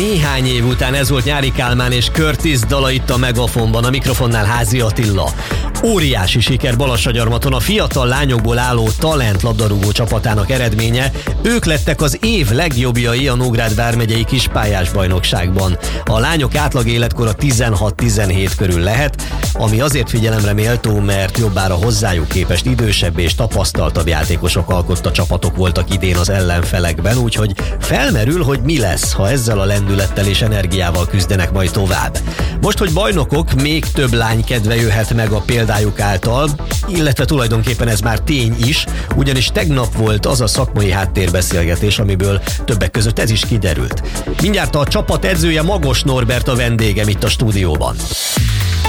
Néhány év után ez volt Nyári Kálmán és Curtis dala itt a Megafonban, a mikrofonnál Házi Attila. Óriási siker Balassagyarmaton, a fiatal lányokból álló Talent labdarúgó csapatának eredménye. Ők lettek az év legjobbjai a Nógrád vármegyei kispályás bajnokságban. A lányok átlag életkora 16-17 körül lehet, ami azért figyelemre méltó, mert jobbára hozzájuk képest idősebb és tapasztaltabb játékosok alkotta csapatok voltak idén az ellenfelekben, úgyhogy felmerül, hogy mi lesz, ha ezzel a lendülettel és energiával küzdenek majd tovább. Most, hogy bajnokok, még több lány kedve jöhet meg a példájuk által, illetve tulajdonképpen ez már tény is, ugyanis tegnap volt az a szakmai háttérbeszélgetés, amiből többek között ez is kiderült. Mindjárt a csapat edzője Magos Norbert a vendégem itt a stúdióban.